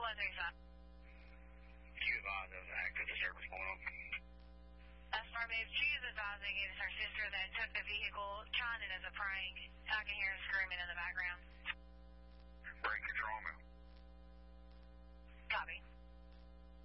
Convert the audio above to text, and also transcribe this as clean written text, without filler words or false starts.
135. You advise of active disturbance going on? Affirmative. She is advising it is her sister that took the vehicle, trying it as a prank. I can hear her screaming in the background.